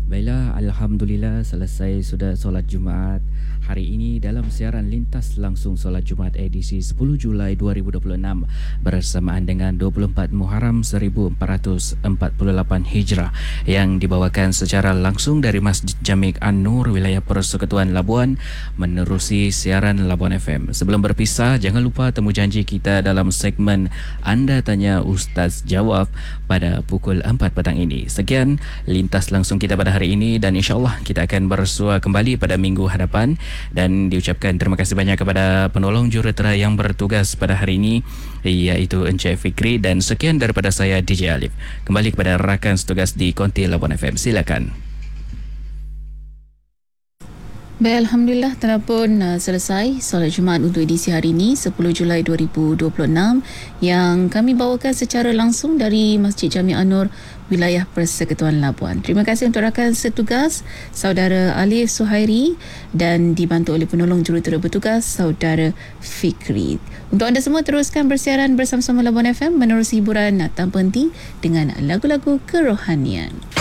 Baiklah, Alhamdulillah selesai sudah solat Jumaat. Hari ini dalam siaran lintas langsung solat Jumaat edisi 10 Julai 2026 bersamaan dengan 24 Muharram 1448 Hijrah yang dibawakan secara langsung dari Masjid Jamik An-Nur wilayah Persekutuan Labuan menerusi siaran Labuan FM. Sebelum berpisah, jangan lupa temu janji kita dalam segmen Anda Tanya Ustaz Jawab pada pukul 4 petang ini. Sekian lintas langsung kita pada hari ini dan insyaAllah kita akan bersua kembali pada minggu hadapan. Dan diucapkan terima kasih banyak kepada penolong jurutera yang bertugas pada hari ini, iaitu Encik Fikri, dan sekian daripada saya DJ Alif. Kembali kepada rakan setugas di Konti Labuan FM. Silakan. Baik, Alhamdulillah telah pun selesai solat Jumaat untuk edisi hari ini 10 Julai 2026 yang kami bawakan secara langsung dari Masjid Jami' An-Nur wilayah Persekutuan Labuan. Terima kasih untuk rakan setugas Saudara Alif Suhairi dan dibantu oleh penolong jurutera bertugas Saudara Fikri. Untuk anda semua teruskan bersiaran bersama-sama Labuan FM menerusi hiburan tanpa henti dengan lagu-lagu kerohanian.